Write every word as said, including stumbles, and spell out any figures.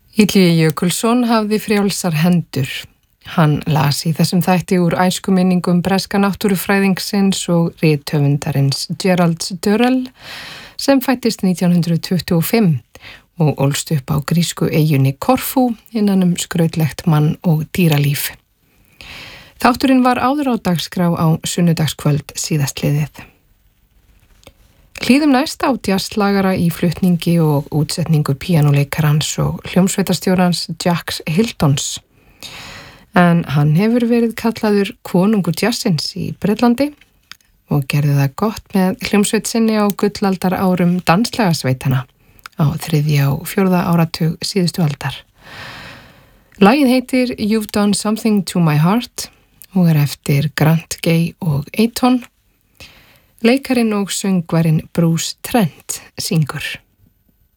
Illugi Jökulsson hafði frjálsar hendur. Hann las í þessum þætti úr æskuminningum breska náttúrufræðingsins og rithöfundarins Gerald Durrell sem fættist nítján hundruð tuttugu og fimm og ólst upp á grísku eyjunni Korfú innan um skrautlegt mann- og dýralíf. Þátturinn var áður á dagskrá á sunnudagskvöld síðastliðið. Hlýðum næst á jazzlagara í flutningi og útsetningu píanóleikarans og hljómsveitarstjórans Jacques Hiltons. En hann hefur verið kallaður konungur jazzins í Bretlandi og gerði það gott með hljómsveit sinni á gullaldar árum danslegasveitana á þriðja og fjórða áratug síðustu aldar. Lagið heitir You've Done Something to My Heart og er eftir Grant Gay og Eyton. Leikarinn og söngvarinn Bruce Trent syngur.